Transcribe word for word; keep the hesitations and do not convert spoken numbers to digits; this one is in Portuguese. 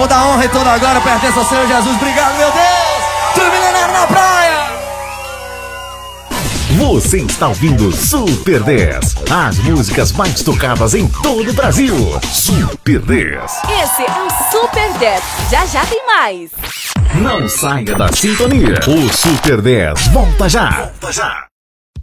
Toda a honra e toda a glória pertence ao Senhor Jesus. Obrigado, meu Deus. Tudo milenário na praia. Você está ouvindo Super dez, as músicas mais tocadas em todo o Brasil. Super dez. Esse é o Super dez. Já já tem mais. Não saia da sintonia. O Super dez volta já. Volta já.